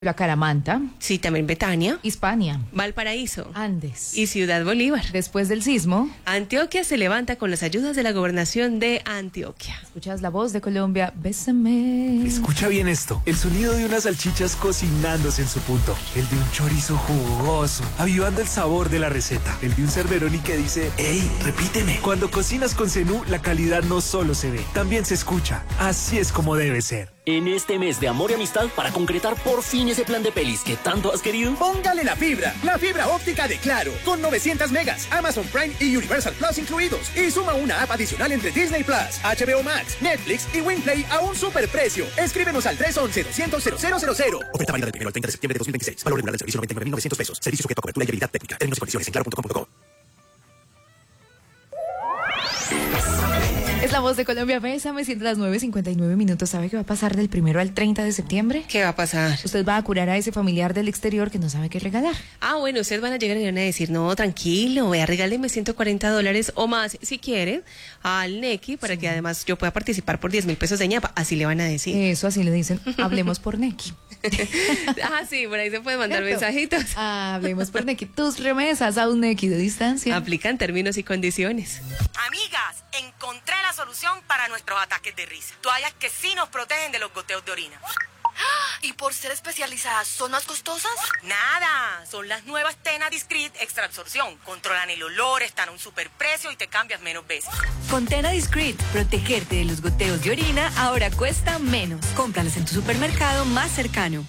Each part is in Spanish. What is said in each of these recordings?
Caramanta, Sí, también Betania, Hispania, Valparaíso Andes. y Ciudad Bolívar. Después del sismo, Antioquia se levanta con las ayudas de la gobernación de Antioquia. escuchas la voz de Colombia, bésame. Escucha bien esto, el sonido de unas salchichas cocinándose en su punto, el de un chorizo jugoso, avivando el sabor de la receta, el de un cerveroni que dice, ¡Ey, repíteme! Cuando cocinas con Zenú, la calidad no solo se ve, también se escucha. Así es como debe ser. En este mes de amor y amistad, para concretar por fin ese plan de pelis que tanto has querido, Póngale la fibra óptica de Claro, con 900 megas, Amazon Prime y Universal Plus incluidos. Y suma una app adicional entre Disney Plus, HBO Max, Netflix y Winplay a un superprecio. Escríbenos al 311-200-0000. Oferta válida del 1 al 30 de septiembre de 2026. Valor regular del servicio 99.900 pesos. Servicio sujeto a cobertura y habilidad técnica. Términos y condiciones en claro.com.co. Es la voz de Colombia, bésame, siendo las 9:59. ¿Sabe qué va a pasar del 1 al 30 de septiembre? ¿Qué va a pasar? Usted va a curar a ese familiar del exterior que no sabe qué regalar. Bueno, ustedes van a llegar y van a decir, no, tranquilo, vea, regáleme $140 o más, si quieren, al Nequi, para que además yo pueda participar por 10.000 pesos de ñapa. Así le van a decir. Eso así le dicen, hablemos por Nequi. Sí, por ahí se pueden mandar mensajitos. Hablemos por Nequi. Tus remesas a un Nequi de distancia. Aplican términos y condiciones. Amigas, encontré la solución para nuestros ataques de risa. Toallas que sí nos protegen de los goteos de orina. ¿Y por ser especializadas son más costosas? Nada, son las nuevas Tena Discreet Extra Absorción. Controlan el olor, están a un superprecio y te cambias menos veces. Con Tena Discreet, protegerte de los goteos de orina ahora cuesta menos. Cómpralas en tu supermercado más cercano.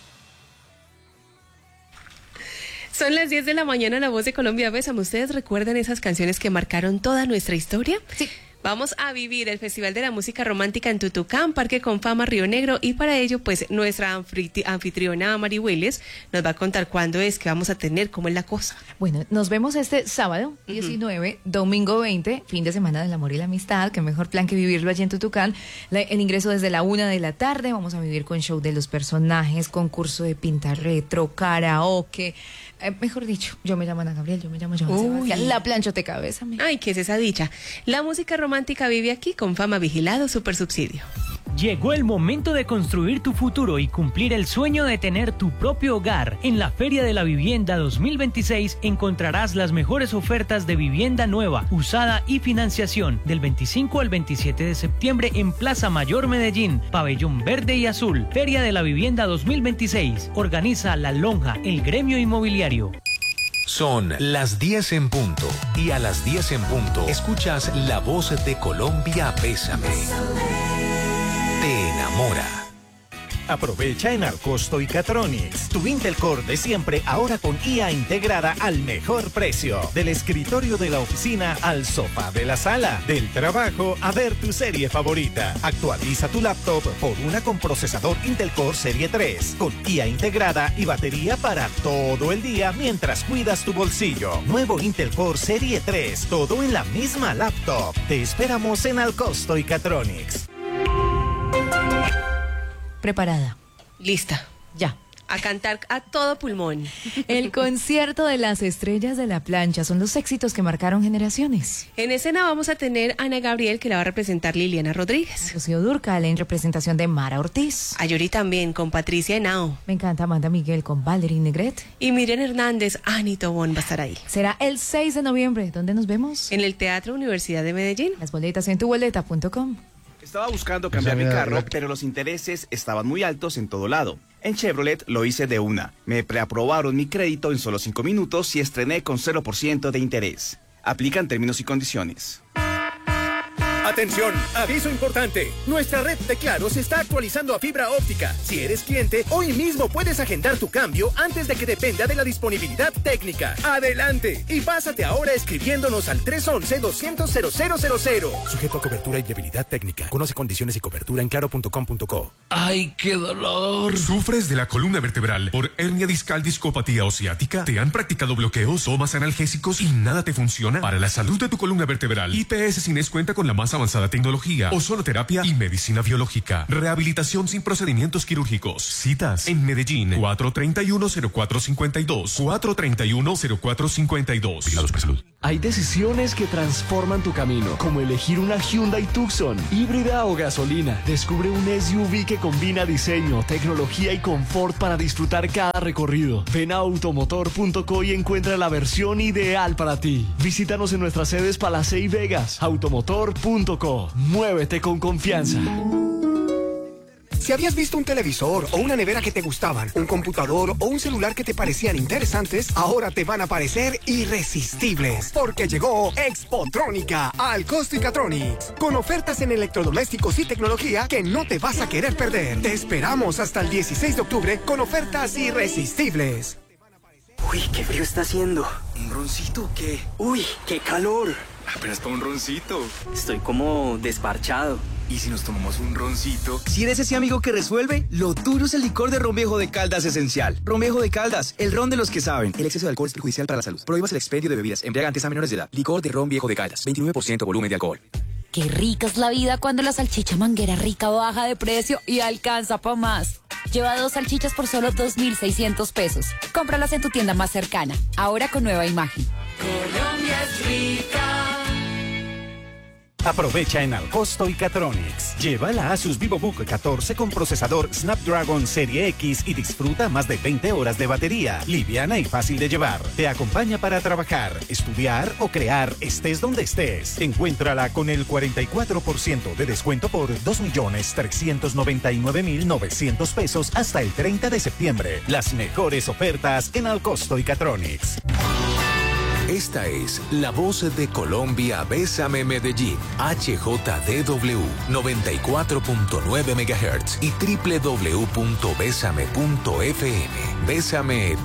Son las 10 de la mañana, La Voz de Colombia, bésame. ¿Ustedes recuerdan esas canciones que marcaron toda nuestra historia? Sí. Vamos a vivir el Festival de la Música Romántica en Tutucán, Parque Confama, Río Negro, y para ello, pues, nuestra anfitriona Mari Willis nos va a contar cuándo es que vamos a tener, cómo es la cosa. Bueno, nos vemos este sábado 19, domingo 20, fin de semana del amor y la amistad. Qué mejor plan que vivirlo allí en Tutucán. El ingreso desde la 1 de la tarde. Vamos a vivir con show de los personajes, concurso de pinta retro, karaoke. Mejor dicho, yo me llamo Ana Gabriel, yo me llamo Joan Sebastián. La planchoteca, bésame. Ay, ¿qué es esa dicha? La música romántica vive aquí con Fama Vigilado, Super Subsidio. Llegó el momento de construir tu futuro y cumplir el sueño de tener tu propio hogar. En la Feria de la Vivienda 2026 encontrarás las mejores ofertas de vivienda nueva, usada y financiación del 25 al 27 de septiembre en Plaza Mayor Medellín, Pabellón Verde y Azul. Feria de la Vivienda 2026. Organiza La Lonja, el gremio inmobiliario. Son las 10 en punto y a las 10 en punto escuchas La Voz de Colombia, bésame. Te enamora. Aprovecha en Alcosto y Catronics. Tu Intel Core de siempre, ahora con IA integrada al mejor precio. Del escritorio de la oficina al sofá de la sala. Del trabajo a ver tu serie favorita. Actualiza tu laptop por una con procesador Intel Core Serie 3. Con IA integrada y batería para todo el día mientras cuidas tu bolsillo. Nuevo Intel Core Serie 3. Todo en la misma laptop. Te esperamos en Alcosto y Catronics. Preparada. Lista. Ya. A cantar a todo pulmón. El concierto de las estrellas de la plancha son los éxitos que marcaron generaciones. En escena vamos a tener a Ana Gabriel, que la va a representar Liliana Rodríguez. Rocío Dúrcal en representación de Mara Ortiz. A Yuri también con Patricia Henao. Me encanta Amanda Miguel con Valerie Negret. Y Miriam Hernández, Ani Tobón va a estar ahí. Será el 6 de noviembre. ¿Dónde nos vemos? En el Teatro Universidad de Medellín. Las boletas en tuboleta.com. Estaba buscando cambiar mi carro, pero los intereses estaban muy altos en todo lado. En Chevrolet lo hice de una. Me preaprobaron mi crédito en solo 5 minutos y estrené con 0% de interés. Aplican términos y condiciones. Atención, aviso importante. Nuestra red de Claro se está actualizando a fibra óptica. Si eres cliente, hoy mismo puedes agendar tu cambio antes de que dependa de la disponibilidad técnica. Adelante y pásate ahora escribiéndonos al 311-200-0000. Sujeto a cobertura y viabilidad técnica. Conoce condiciones y cobertura en claro.com.co. ¡Ay, qué dolor! ¿Sufres de la columna vertebral por hernia discal, discopatía o ciática? ¿Te han practicado bloqueos, tomas analgésicos y nada te funciona? Para la salud de tu columna vertebral, IPS Cines cuenta con la más avanzada tecnología, ozonoterapia y medicina biológica. Rehabilitación sin procedimientos quirúrgicos. Citas en Medellín, 431-0452. 431-0452. Vigilados por salud. Hay decisiones que transforman tu camino, como elegir una Hyundai Tucson, híbrida o gasolina. Descubre un SUV que combina diseño, tecnología y confort para disfrutar cada recorrido. Ven a automotor.co y encuentra la versión ideal para ti. Visítanos en nuestras sedes Palacé y Vegas. Automotor.co. Muévete con confianza. Si habías visto un televisor o una nevera que te gustaban, un computador o un celular que te parecían interesantes, ahora te van a parecer irresistibles, porque llegó Expotrónica al Costo y Catronics, con ofertas en electrodomésticos y tecnología que no te vas a querer perder. Te esperamos hasta el 16 de octubre con ofertas irresistibles. Uy, qué frío está haciendo. ¿Un roncito o qué? Uy, qué calor. Apenas para un roncito. Estoy como desparchado. ¿Y si nos tomamos un roncito? Si eres ese amigo que resuelve, lo tuyo es el licor de Ron Viejo de Caldas Esencial. Ron Viejo de Caldas, el ron de los que saben. El exceso de alcohol es perjudicial para la salud. Prohíbas el expendio de bebidas embriagantes a menores de edad. Licor de Ron Viejo de Caldas, 29% volumen de alcohol. Qué rica es la vida cuando la salchicha Manguera Rica baja de precio y alcanza pa' más. Lleva 2 salchichas por solo 2.600 pesos. Cómpralas en tu tienda más cercana, ahora con nueva imagen. Colombia es rica. Aprovecha en Alcosto y Catronics. Lleva la Asus VivoBook 14 con procesador Snapdragon Serie X y disfruta más de 20 horas de batería. Liviana y fácil de llevar. Te acompaña para trabajar, estudiar o crear, estés donde estés. Encuéntrala con el 44% de descuento por 2.399.900 pesos hasta el 30 de septiembre. Las mejores ofertas en Alcosto y Catronics. Esta es la voz de Colombia, Bésame Medellín, HJDW 94.9 MHz y www.besame.fm. Bésame